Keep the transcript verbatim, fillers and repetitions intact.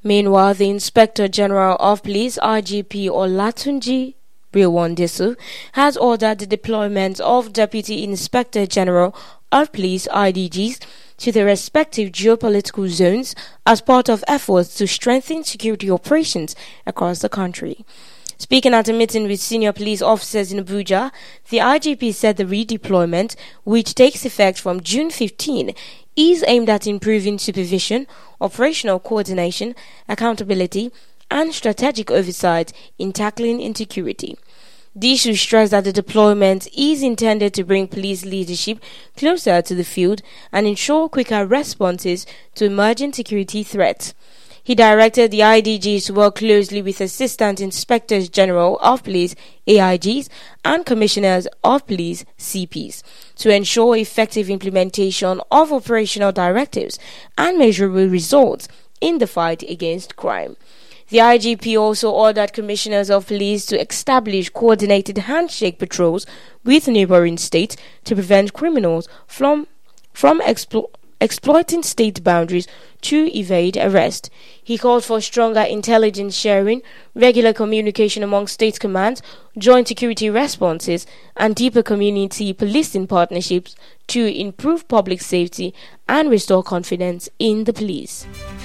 Meanwhile, the Inspector General of Police, I G P Olatunji Riwandesu, has ordered the deployment of Deputy Inspector General of Police I D Gs to the respective geopolitical zones as part of efforts to strengthen security operations across the country. Speaking at a meeting with senior police officers in Abuja, the I G P said the redeployment, which takes effect from June fifteenth, is aimed at improving supervision, operational coordination, accountability, and strategic oversight in tackling insecurity. This should stress that the deployment is intended to bring police leadership closer to the field and ensure quicker responses to emerging security threats. He directed the I D Gs to work closely with Assistant Inspectors General of Police A I Gs and Commissioners of Police C Ps to ensure effective implementation of operational directives and measurable results in the fight against crime. The I G P also ordered commissioners of police to establish coordinated handshake patrols with neighboring states to prevent criminals from, from explo- exploiting state boundaries to evade arrest. He called for stronger intelligence sharing, regular communication among state commands, joint security responses, and deeper community policing partnerships to improve public safety and restore confidence in the police.